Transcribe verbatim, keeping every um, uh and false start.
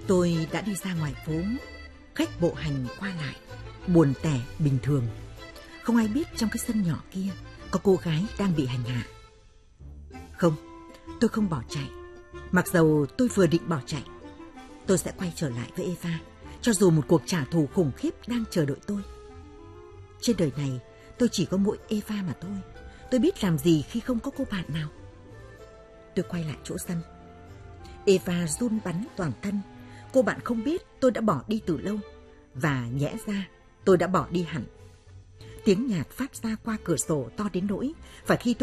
Tôi đã đi ra ngoài phố, khách bộ hành qua lại, buồn tẻ bình thường. Không ai biết trong cái sân nhỏ kia có cô gái đang bị hành hạ. Không, tôi không bỏ chạy. Mặc dầu tôi vừa định bỏ chạy, tôi sẽ quay trở lại với Eva, cho dù một cuộc trả thù khủng khiếp đang chờ đợi tôi. Trên đời này, tôi chỉ có mỗi Eva mà thôi. Tôi biết làm gì khi không có cô bạn nào. Tôi quay lại chỗ sân. Eva run bắn toàn thân. Cô bạn không biết tôi đã bỏ đi từ lâu, và nhẽ ra tôi đã bỏ đi hẳn. Tiếng nhạc phát ra qua cửa sổ to đến nỗi, và khi tôi